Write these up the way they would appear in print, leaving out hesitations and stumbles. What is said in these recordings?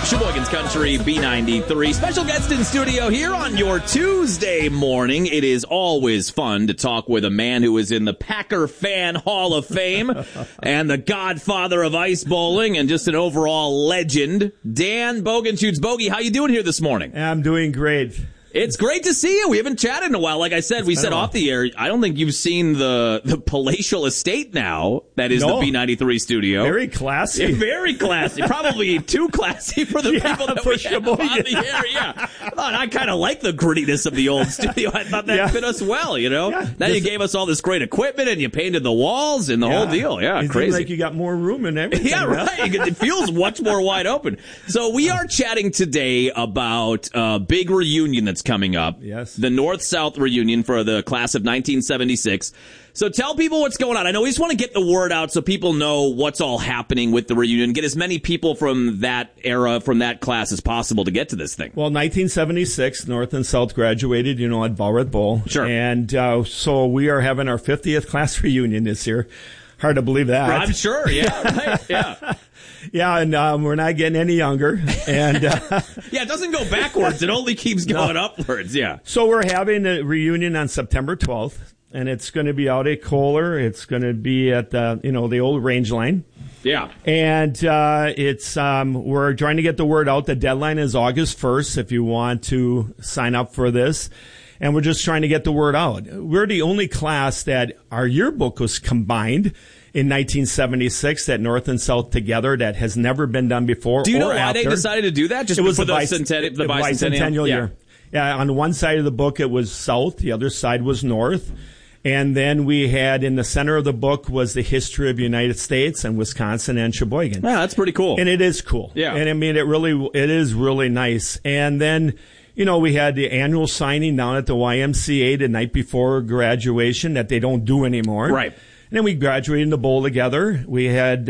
Sheboygan's Country, B93. Special guest in studio here on your Tuesday morning. It is always fun to talk with a man who is in the Packer Fan Hall of Fame and the godfather of ice bowling and just an overall legend, Dan Bogenschutz. Bogey, how you doing here this morning? I'm doing great. It's great to see you. We haven't chatted in a while. Like I said, we said off the air, I don't think you've seen the palatial estate now that is the B93 studio. Very classy. Yeah, very classy. Probably too classy for the people that we have on the air. Yeah. I kind of like the grittiness of the old studio. I thought that fit us well, you know? Yeah. Now you gave us all this great equipment and you painted the walls and the whole deal. Yeah, it crazy. Like you got more room and everything. Yeah, right. It feels much more wide open. So we are chatting today about a big reunion that's coming up. Yes. The North-South reunion for the class of 1976. So tell people what's going on. I know we just want to get the word out so people know what's all happening with the reunion, get as many people from that era, from that class as possible to get to this thing. Well, 1976, North and South graduated, at Valreth Bowl. Sure. And so we are having our 50th class reunion this year. Hard to believe that. I'm sure, yeah. Right. Yeah. Yeah, and we're not getting any younger. And yeah, it doesn't go backwards. It only keeps going upwards, yeah. So we're having a reunion on September 12th, and it's going to be out at Kohler. It's going to be at the old range line. Yeah. And we're trying to get the word out. The deadline is August 1st if you want to sign up for this. And we're just trying to get the word out. We're the only class that our yearbook was combined in 1976 at North and South together. That has never been done before. Do you know why they decided to do that? Just it was for the bicentennial year. Yeah, on one side of the book it was South, the other side was North. And then we had in the center of the book was the history of the United States and Wisconsin and Sheboygan. Yeah, that's pretty cool. And it is cool. Yeah. And I mean, it is really nice. And then, we had the annual signing down at the YMCA the night before graduation that they don't do anymore. Right. And then we graduated in the bowl together. We had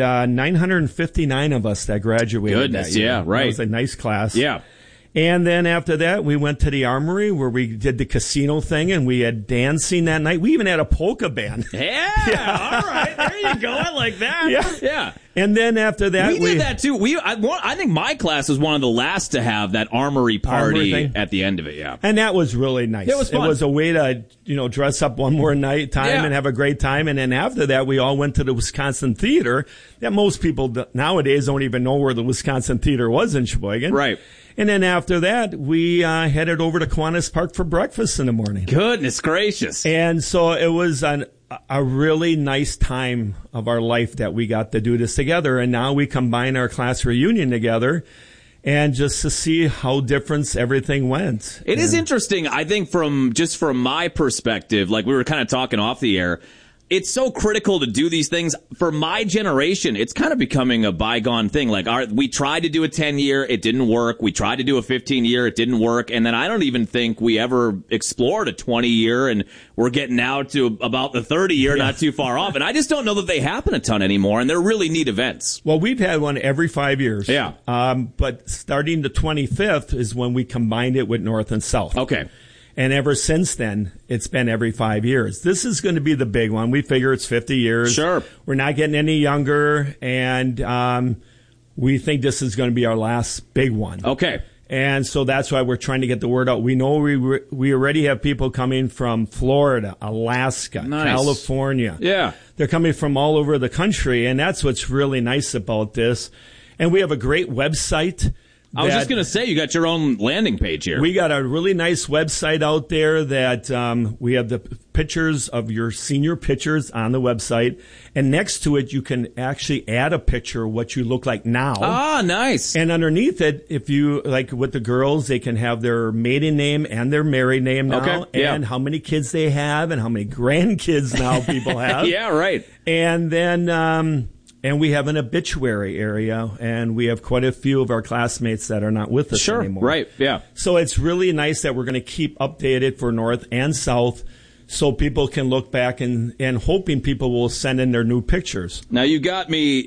959 of us that graduated. Goodness, that year. yeah, right. It was a nice class. Yeah. And then after that, we went to the Armory where we did the casino thing, and we had dancing that night. We even had a polka band. Yeah. All right. There you go. I like that. Yeah. And then after that, we did that too. I think my class was one of the last to have that Armory party at the end of it. Yeah. And that was really nice. It was fun. It was a way to, dress up one more night and have a great time. And then after that, we all went to the Wisconsin Theater that most people nowadays don't even know where the Wisconsin Theater was in Sheboygan. Right. And then after that, we headed over to Kiwanis Park for breakfast in the morning. Goodness gracious. And so it was a really nice time of our life that we got to do this together. And now we combine our class reunion together and just to see how different everything went. It is interesting, I think, from my perspective, like we were kind of talking off the air, it's so critical to do these things. For my generation, it's kind of becoming a bygone thing. Like we tried to do a 10-year, it didn't work. We tried to do a 15-year, it didn't work. And then I don't even think we ever explored a 20-year, and we're getting now to about the 30-year, not too far off. And I just don't know that they happen a ton anymore, and they're really neat events. Well, we've had one every 5 years. Yeah. But starting the 25th is when we combined it with North and South. Okay. And ever since then, it's been every 5 years. This is going to be the big one. We figure it's 50 years. Sure. We're not getting any younger, and we think this is going to be our last big one. Okay. And so that's why we're trying to get the word out. We know we already have people coming from Florida, Alaska, California. Yeah. They're coming from all over the country, and that's what's really nice about this. And we have a great website. I was just going to say, you got your own landing page here. We got a really nice website out there that we have the pictures of your senior pictures on the website. And next to it, you can actually add a picture of what you look like now. Ah, nice. And underneath it, if you, like with the girls, they can have their maiden name and their married name now. Okay. And how many kids they have and how many grandkids now people have. Yeah, right. And then... and we have an obituary area, and we have quite a few of our classmates that are not with us anymore. Right, yeah. So it's really nice that we're going to keep updated for North and South so people can look back and hoping people will send in their new pictures. Now, you got me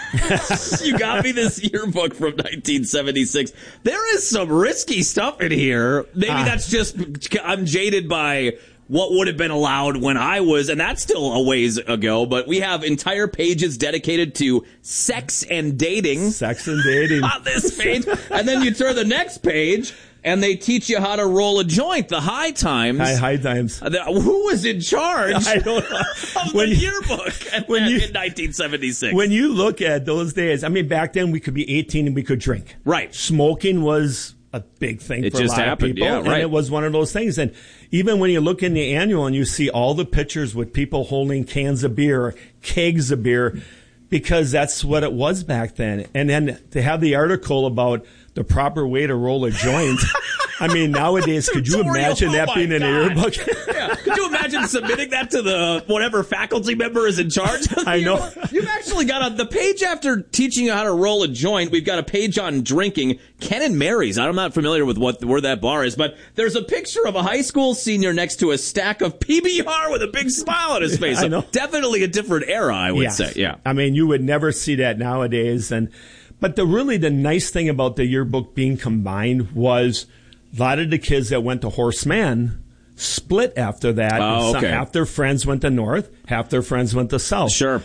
you got me this yearbook from 1976. There is some risky stuff in here. Maybe that's just I'm jaded by what would have been allowed when I was, and that's still a ways ago, but we have entire pages dedicated to sex and dating. Sex and dating. On this page. And then you turn the next page, and they teach you how to roll a joint, the high times. High times. Who was in charge I don't know. of the yearbook in 1976? When you look at those days, I mean, back then we could be 18 and we could drink. Right. Smoking was a big thing for a lot of people. Yeah, right. And it was one of those things. And even when you look in the annual and you see all the pictures with people holding cans of beer, kegs of beer, because that's what it was back then. And then to have the article about the proper way to roll a joint. I mean, nowadays, could you imagine that being in a yearbook? Yeah. Could you imagine submitting that to the whatever faculty member is in charge? I know. You've actually got the page after teaching you how to roll a joint. We've got a page on drinking. Ken and Mary's. I'm not familiar with where that bar is, but there's a picture of a high school senior next to a stack of PBR with a big smile on his face. I know. Definitely a different era, I would say. Yeah. I mean, you would never see that nowadays. But the nice thing about the yearbook being combined was a lot of the kids that went to Horseman split after that. Oh, okay. Half their friends went to North, half their friends went to South. Sure.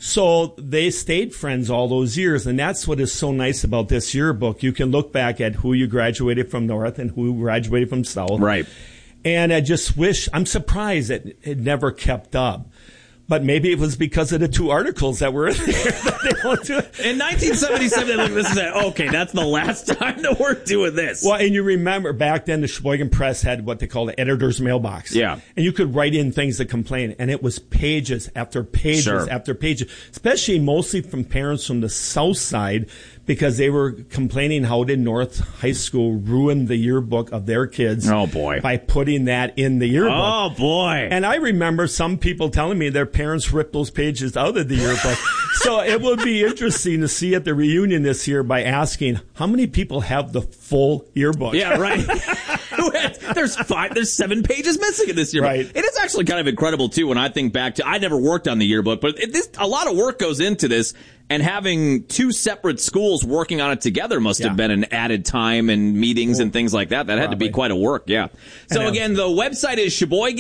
So they stayed friends all those years, and that's what is so nice about this yearbook. You can look back at who you graduated from North and who graduated from South. Right. And I just wish, I'm surprised that it never kept up. But maybe it was because of the two articles that were in there that they won't do it. In 1977, they looked at this and said, okay, that's the last time that we're doing this. Well, and you remember back then the Sheboygan Press had what they called the editor's mailbox. Yeah. And you could write in things to complain. And it was pages after pages after pages, especially mostly from parents from the South Side, because they were complaining how did North High School ruin the yearbook of their kids. Oh, boy. By putting that in the yearbook. Oh, boy. And I remember some people telling me their parents ripped those pages out of the yearbook. So it will be interesting to see at the reunion this year by asking how many people have the full yearbook. Yeah, right. There's 7 pages missing in this yearbook. Right. It is actually kind of incredible, too, when I think back to, I never worked on the yearbook, but a lot of work goes into this. And having 2 separate schools working on it together must have been an added time and meetings and things like that. That had to be quite a work, yeah. So again, the website is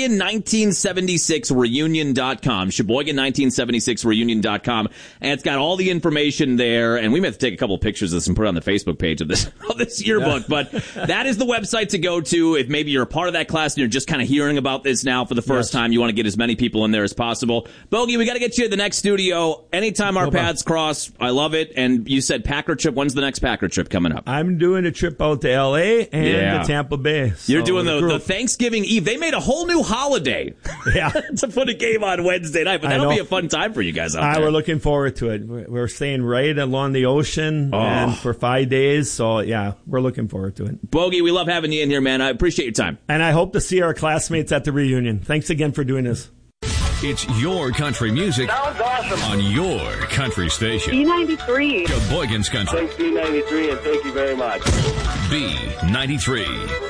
Sheboygan1976reunion.com, Sheboygan1976reunion.com, and it's got all the information there. And we may have to take a couple of pictures of this and put it on the Facebook page of this yearbook. But that is the website to go to if maybe you're a part of that class and you're just kind of hearing about this now for the first time. You want to get as many people in there as possible. Bogey, we got to get you to the next studio. Anytime our paths cross, I love it. And you said Packer trip. When's the next Packer trip coming up? I'm doing a trip out to L.A. and to Tampa Bay. So you're doing the Thanksgiving Eve. They made a whole new holiday to put a game on Wednesday night. But that'll be a fun time for you guys out there. We're looking forward to it. We're staying right along the ocean and for 5 days. So, yeah, we're looking forward to it. Bogey, we love having you in here, man. I appreciate your time. And I hope to see our classmates at the reunion. Thanks again for doing this. It's your country music. Sounds awesome. On your country station. B93. Sheboygan's Country. Thanks, B93, and thank you very much. B93.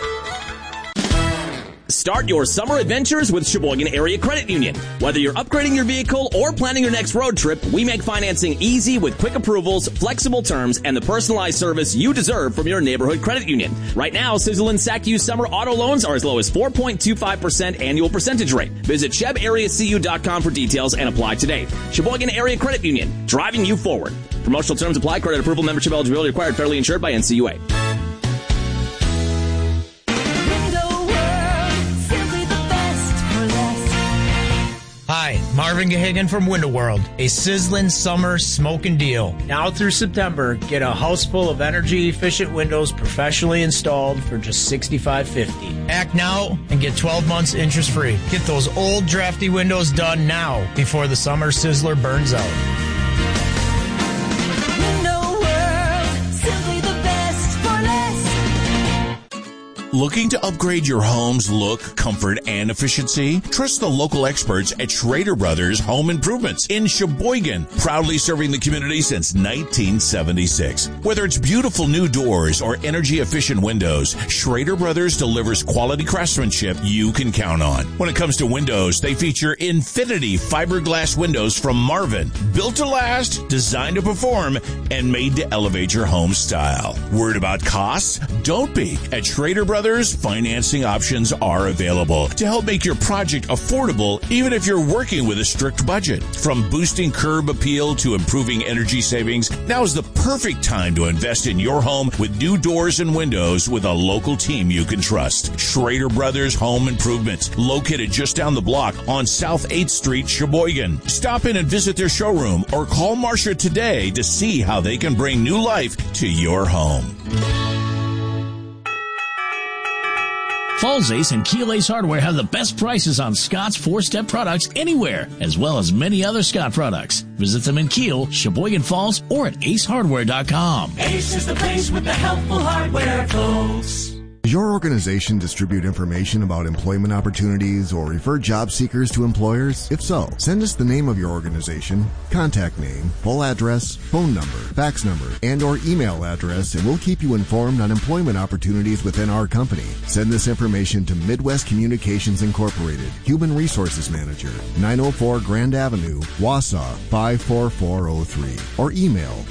Start your summer adventures with Sheboygan Area Credit Union. Whether you're upgrading your vehicle or planning your next road trip, we make financing easy with quick approvals, flexible terms, and the personalized service you deserve from your neighborhood credit union. Right now, Sizzle and SACU summer auto loans are as low as 4.25% annual percentage rate. Visit ShebAreaCU.com for details and apply today. Sheboygan Area Credit Union, driving you forward. Promotional terms apply. Credit approval, membership eligibility required. Federally insured by NCUA. Hi, Marvin Gahagan from Window World. A sizzling summer smoking deal. Now through September, get a house full of energy-efficient windows professionally installed for just $65.50. Act now and get 12 months interest-free. Get those old drafty windows done now before the summer sizzler burns out. Looking to upgrade your home's look, comfort, and efficiency? Trust the local experts at Schrader Brothers Home Improvements in Sheboygan, proudly serving the community since 1976. Whether it's beautiful new doors or energy-efficient windows, Schrader Brothers delivers quality craftsmanship you can count on. When it comes to windows, they feature Infinity fiberglass windows from Marvin, built to last, designed to perform, and made to elevate your home style. Worried about costs? Don't be. At Schrader Brothers Brothers, financing options are available to help make your project affordable, even if you're working with a strict budget. From boosting curb appeal to improving energy savings, now is the perfect time to invest in your home with new doors and windows with a local team you can trust. Schrader Brothers Home Improvements, located just down the block on South 8th Street, Sheboygan. Stop in and visit their showroom or call Marcia today to see how they can bring new life to your home. Falls Ace and Keel Ace Hardware have the best prices on Scott's 4-step products anywhere, as well as many other Scott products. Visit them in Keel, Sheboygan Falls, or at acehardware.com. Ace is the place with the helpful hardware, folks. Does your organization distribute information about employment opportunities or refer job seekers to employers? If so, send us the name of your organization, contact name, full address, phone number, fax number, and or email address, and we'll keep you informed on employment opportunities within our company. Send this information to Midwest Communications Incorporated, Human Resources Manager, 904 Grand Avenue, Wausau 54403, or email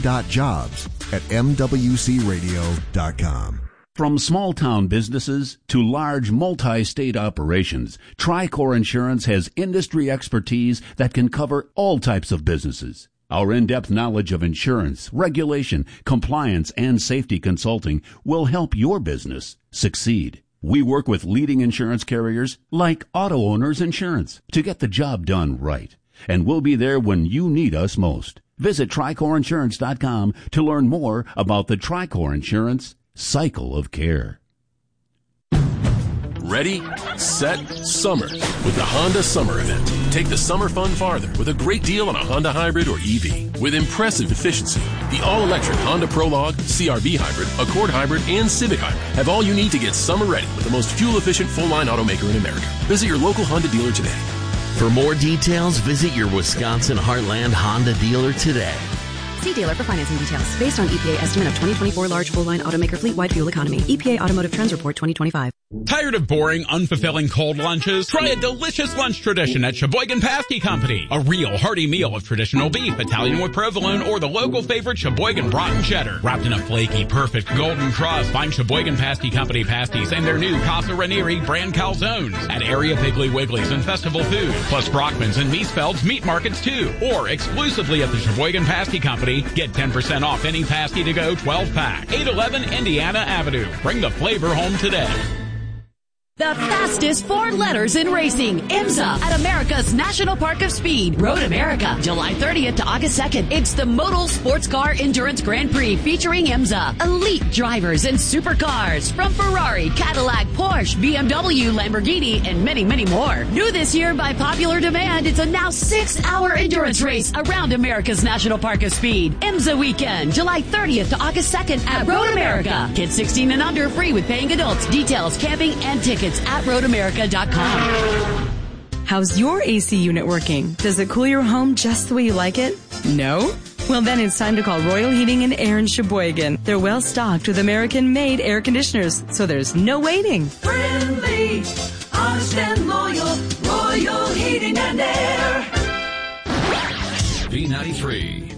open.jobs@mwcradio.com. From small-town businesses to large multi-state operations, Tricor Insurance has industry expertise that can cover all types of businesses. Our in-depth knowledge of insurance, regulation, compliance, and safety consulting will help your business succeed. We work with leading insurance carriers like Auto Owners Insurance to get the job done right. And we'll be there when you need us most. Visit TricorInsurance.com to learn more about the Tricor Insurance cycle of care. Ready, set, summer with the Honda Summer Event. Take the summer fun farther with a great deal on a Honda Hybrid or EV. With impressive efficiency, the all-electric Honda Prologue, CR-V Hybrid, Accord Hybrid, and Civic Hybrid have all you need to get summer ready with the most fuel-efficient full-line automaker in America. Visit your local Honda dealer today. For more details, visit your Wisconsin Heartland Honda dealer today. See dealer for financing details. Based on EPA estimate of 2024 large full-line automaker fleet-wide fuel economy. EPA Automotive Trends Report 2025. Tired of boring, unfulfilling cold lunches? Try a delicious lunch tradition at Sheboygan Pasty Company. A real hearty meal of traditional beef, Italian with provolone, or the local favorite Sheboygan brat and cheddar. Wrapped in a flaky, perfect golden crust, find Sheboygan Pasty Company pasties and their new Casa Ranieri brand calzones at area Piggly Wigglies and Festival Food, plus Brockman's and Miesfeld's meat markets too. Or exclusively at the Sheboygan Pasty Company, get 10% off any pasty to go 12-pack. 811 Indiana Avenue. Bring the flavor home today. The fastest 4 letters in racing, IMSA, at America's National Park of Speed, Road America, July 30th to August 2nd. It's the Modal Sports Car Endurance Grand Prix featuring IMSA. Elite drivers and supercars from Ferrari, Cadillac, Porsche, BMW, Lamborghini, and many, many more. New this year by popular demand, it's a now 6-hour endurance race around America's National Park of Speed. IMSA weekend, July 30th to August 2nd at Road America. Kids 16 and under free with paying adults. Details, camping, and tickets at roadamerica.com. How's your AC unit working? Does it cool your home just the way you like it? No? Well, then it's time to call Royal Heating and Air in Sheboygan. They're well stocked with American-made air conditioners, so there's no waiting. Friendly, honest and loyal, Royal Heating and Air. B93.